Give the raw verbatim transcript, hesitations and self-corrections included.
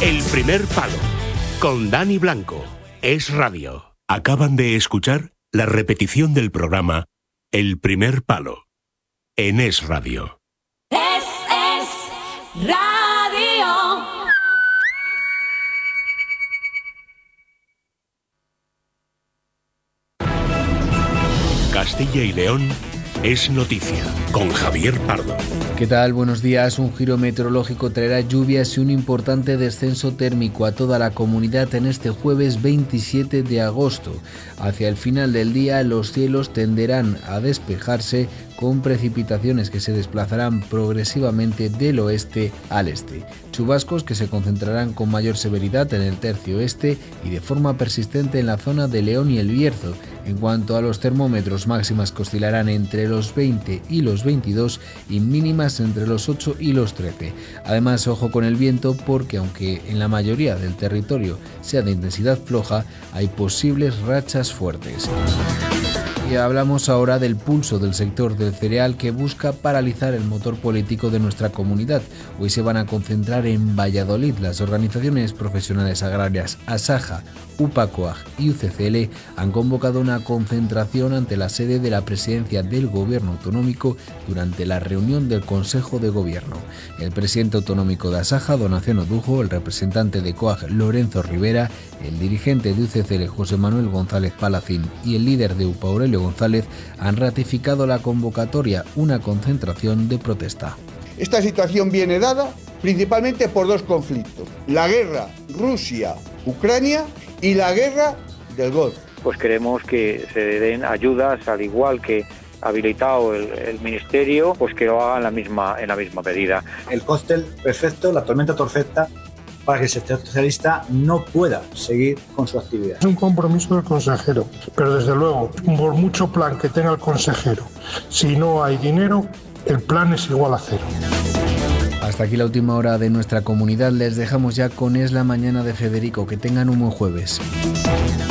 El primer palo, con Dani Blanco, Es Radio. Acaban de escuchar la repetición del programa El primer palo, en Es Radio. Es, es Radio. Castilla y León es noticia, con Javier Pardo. ¿Qué tal? Buenos días. Un giro meteorológico traerá lluvias y un importante descenso térmico a toda la comunidad en este jueves veintisiete de agosto. Hacia el final del día, los cielos tenderán a despejarse con precipitaciones que se desplazarán progresivamente del oeste al este. Chubascos que se concentrarán con mayor severidad en el tercio este y de forma persistente en la zona de León y El Bierzo. En cuanto a los termómetros, máximas que oscilarán entre los veinte y los veintidós y mínimas entre los ocho y los trece. Además, ojo con el viento porque aunque en la mayoría del territorio sea de intensidad floja, hay posibles rachas fuertes. Y hablamos ahora del pulso del sector del cereal que busca paralizar el motor político de nuestra comunidad. Hoy se van a concentrar en Valladolid. Las organizaciones profesionales agrarias Asaja, UPACOAG y U C C L han convocado una concentración ante la sede de la presidencia del Gobierno autonómico durante la reunión del Consejo de Gobierno. El presidente autonómico de Asaja, Donaciano Dujo, el representante de COAG, Lorenzo Rivera, el dirigente de U C C L, José Manuel González Palacín, y el líder de UPA, Aurelio González, han ratificado la convocatoria, una concentración de protesta. Esta situación viene dada principalmente por dos conflictos: la guerra Rusia-Ucrania y la guerra del Golfo. Pues queremos que se den ayudas, al igual que habilitado el, el ministerio, pues que lo hagan en la misma, en la misma medida. El cóctel perfecto, la tormenta perfecta, para que el sector socialista no pueda seguir con su actividad. Es un compromiso del consejero, pero desde luego, por mucho plan que tenga el consejero, si no hay dinero, el plan es igual a cero. Hasta aquí la última hora de nuestra comunidad. Les dejamos ya con Es la Mañana de Federico. Que tengan un buen jueves.